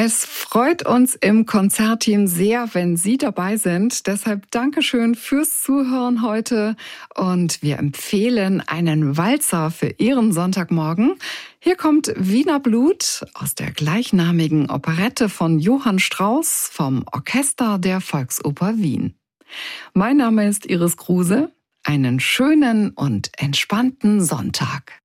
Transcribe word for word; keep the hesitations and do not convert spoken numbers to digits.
Es freut uns im Konzertteam sehr, wenn Sie dabei sind. Deshalb Dankeschön fürs Zuhören heute. Und wir empfehlen einen Walzer für Ihren Sonntagmorgen. Hier kommt Wiener Blut aus der gleichnamigen Operette von Johann Strauss vom Orchester der Volksoper Wien. Mein Name ist Iris Kruse. Einen schönen und entspannten Sonntag.